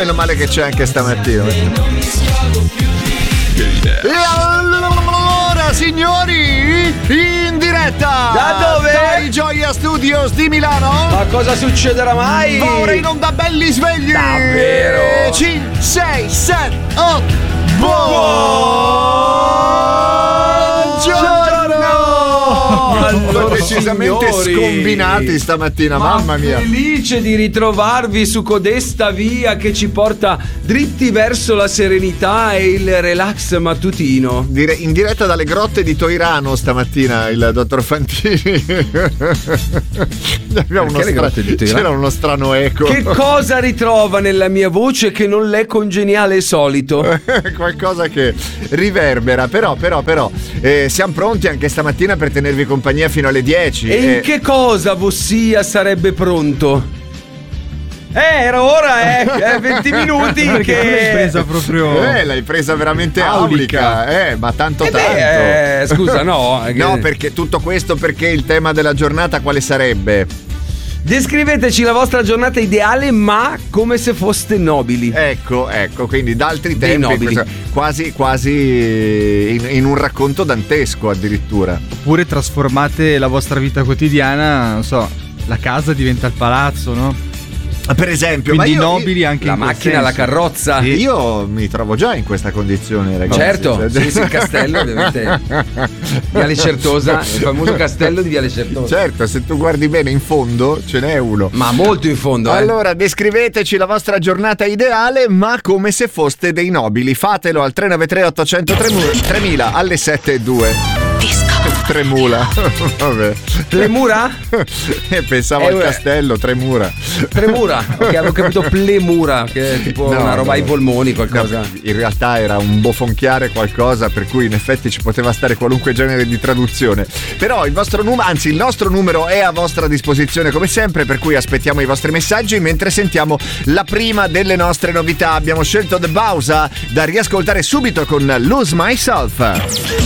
meno male che c'è anche stamattina. E allora, signori, in diretta da dove? Dai Gioia Studios di Milano. Ma cosa succederà mai? Va ora in onda belli svegli. Davvero? 5, 6, 7, 8. Buongiorno! Allora, decisamente signori, scombinati stamattina, mamma mia. Felice di ritrovarvi su codesta via che ci porta dritti verso la serenità e il relax mattutino. In diretta dalle grotte di Toirano stamattina il dottor Fantini. C'era uno strano eco. Che cosa ritrova nella mia voce che non l'è congeniale solito? Qualcosa che riverbera, però siamo pronti anche stamattina per tenervi compagnia fino alle 10. E in che cosa Vossia sarebbe pronto? Era ora, 20 minuti perché che l'hai presa proprio l'hai presa veramente aulica. Ma tanto. Scusa, no. No, perché tutto questo perché il tema della giornata quale sarebbe? Descriveteci la vostra giornata ideale, ma come se foste nobili. Ecco, quindi da altri tempi, quasi in un racconto dantesco addirittura. Oppure trasformate la vostra vita quotidiana, non so, la casa diventa il palazzo, no? Per esempio, quindi nobili anche la in quel macchina, senso. la carrozza. Io mi trovo già in questa condizione, ragazzi. Certo, sì, il castello ovviamente. Viale Certosa, il famoso castello di Viale Certosa. Certo, se tu guardi bene in fondo ce n'è uno. Ma molto in fondo. Allora, descriveteci la vostra giornata ideale, ma come se foste dei nobili. Fatelo al 393 800 3000 alle 7:02. Tremula. Vabbè. Plemura? Pensavo al castello, Tremura. Ok, avevo capito Plemura, che è tipo una roba ai polmoni, qualcosa. No, in realtà era un bofonchiare qualcosa, per cui in effetti ci poteva stare qualunque genere di traduzione. Però il nostro numero è a vostra disposizione come sempre, per cui aspettiamo i vostri messaggi mentre sentiamo la prima delle nostre novità. Abbiamo scelto The Bausa da riascoltare subito con Lose Myself.